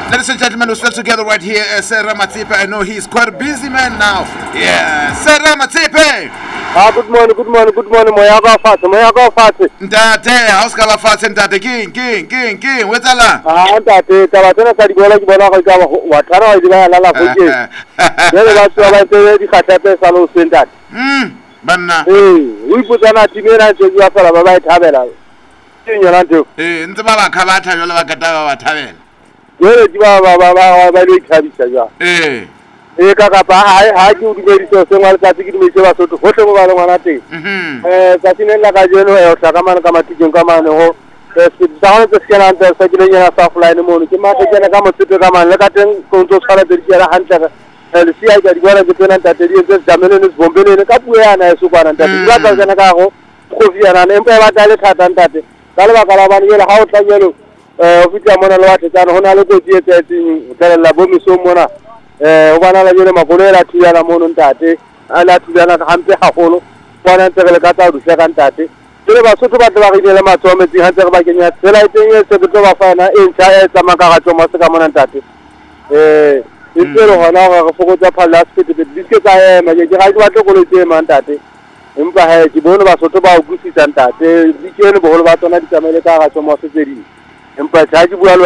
Ladies and gentlemen, we're still together right here. Sir Ramatsipe, I know he's quite a busy man now. Yeah, Sir Ramatsipe. Good morning. Moya go fast. Ntate, how's ka fast ntate? King. What's ala? Ntate, taba tsena sa di bola ke bona go ka wa tsara wa di la go ke. Jere ba tswa ba tse di khathape sa lo sentate. Banna. O iputsana timera tse di afala ba ba ithabela. Tinyana ntho. Ntse ba ba khabatha jole ba kata ba thabela. Jere di ba le ithabisa ja. Ka ha ke o dumedisa se ngwana tsa ke dumedise ba sotho hohle mo ba le ngwana teng. Sa tinela ka jeno o tlaka mana ka matijeng ka mane ho sa tse skena ntse sa ke lenya sa flying mo ke ma ke tsena ka motsete ka mane le ka teng go ntse tshwara tse di ra hantle le sia ga di bona ke tsena ntate di ntse jamele ne bombele ka puo yana e sokwana ntate di ba tsena ka go fiana ne empa ba tla le thata ntate ka le ba ka la bana ha o tlanyelo o fitla mona le batho tsana hona le go tsietse tseng o tlela bo miso mona o bana la jele makolera thiyana mono ntate ala thiyana hampe haholo bona ntse le ka tsa du shaka ntate le ba sotho ba tla ba ile matso metsi ha ntse ba kenya tsela e teng e se tlo ba fana e ntsa e tsa maka ga tsoma se ka mona ntate itsero hona ga go fokotsa phala speed di se ka ema ke ga di batla go le tsema ntate empa ha ke bona ba sotho ba o kusisa ntate di kene boholo ba tsona di tsamaile ka ga tsoma se tse di empa tsa di bua